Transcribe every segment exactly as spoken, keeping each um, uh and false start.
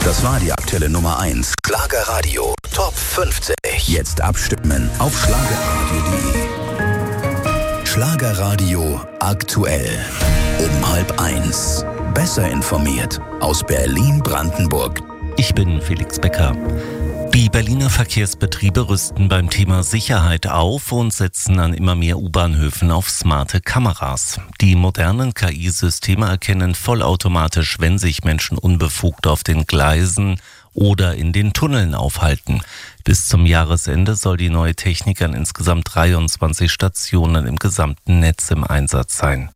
Das war die aktuelle Nummer eins. Schlagerradio Top fünfzig. Jetzt abstimmen auf schlagerradio punkt de. Schlagerradio aktuell. Um halb eins. Besser informiert aus Berlin-Brandenburg. Ich bin Felix Becker. Die Berliner Verkehrsbetriebe rüsten beim Thema Sicherheit auf und setzen an immer mehr U-Bahnhöfen auf smarte Kameras. Die modernen K I-Systeme erkennen vollautomatisch, wenn sich Menschen unbefugt auf den Gleisen oder in den Tunneln aufhalten. Bis zum Jahresende soll die neue Technik an insgesamt dreiundzwanzig Stationen im gesamten Netz im Einsatz sein.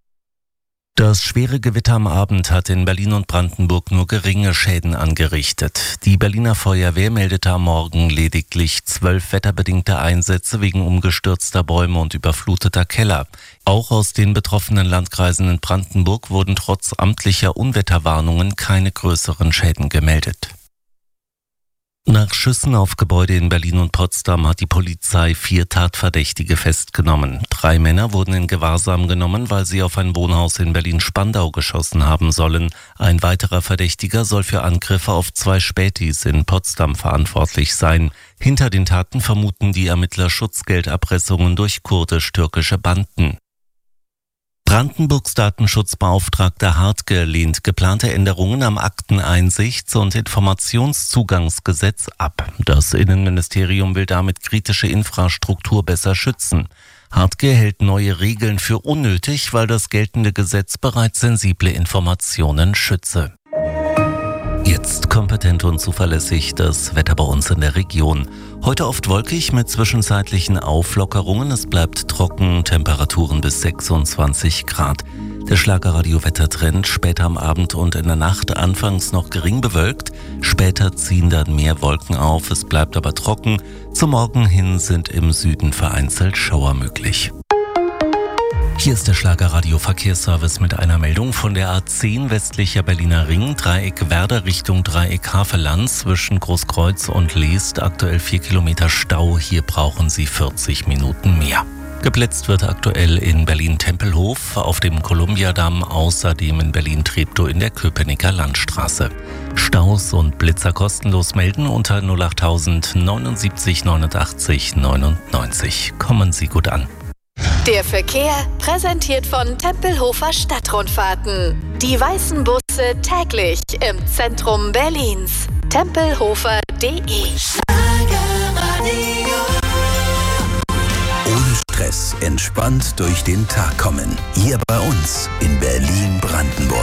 Das schwere Gewitter am Abend hat in Berlin und Brandenburg nur geringe Schäden angerichtet. Die Berliner Feuerwehr meldete am Morgen lediglich zwölf wetterbedingte Einsätze wegen umgestürzter Bäume und überfluteter Keller. Auch aus den betroffenen Landkreisen in Brandenburg wurden trotz amtlicher Unwetterwarnungen keine größeren Schäden gemeldet. Nach Schüssen auf Gebäude in Berlin und Potsdam hat die Polizei vier Tatverdächtige festgenommen. Drei Männer wurden in Gewahrsam genommen, weil sie auf ein Wohnhaus in Berlin-Spandau geschossen haben sollen. Ein weiterer Verdächtiger soll für Angriffe auf zwei Spätis in Potsdam verantwortlich sein. Hinter den Taten vermuten die Ermittler Schutzgelderpressungen durch kurdisch-türkische Banden. Brandenburgs Datenschutzbeauftragter Hartge lehnt geplante Änderungen am Akteneinsichts- und Informationszugangsgesetz ab. Das Innenministerium will damit kritische Infrastruktur besser schützen. Hartge hält neue Regeln für unnötig, weil das geltende Gesetz bereits sensible Informationen schütze. Jetzt kompetent und zuverlässig das Wetter bei uns in der Region. Heute oft wolkig mit zwischenzeitlichen Auflockerungen. Es bleibt trocken, Temperaturen bis sechsundzwanzig Grad. Der Schlagerradio-Wettertrend später am Abend und in der Nacht anfangs noch gering bewölkt. Später ziehen dann mehr Wolken auf, es bleibt aber trocken. Zum Morgen hin sind im Süden vereinzelt Schauer möglich. Hier ist der Schlagerradio-Verkehrsservice mit einer Meldung von der A zehn westlicher Berliner Ring, Dreieck Werder Richtung Dreieck Havelland zwischen Großkreuz und Leest. Aktuell vier Kilometer Stau, hier brauchen Sie vierzig Minuten mehr. Geblitzt wird aktuell in Berlin-Tempelhof, auf dem Kolumbiadamm, außerdem in Berlin-Treptow in der Köpenicker Landstraße. Staus und Blitzer kostenlos melden unter null acht tausend neunundsiebzig neunundachtzig neunundneunzig. Kommen Sie gut an. Der Verkehr präsentiert von Tempelhofer Stadtrundfahrten. Die weißen Busse täglich im Zentrum Berlins. tempelhofer punkt de. Ohne Stress, entspannt durch den Tag kommen. Hier bei uns in Berlin-Brandenburg.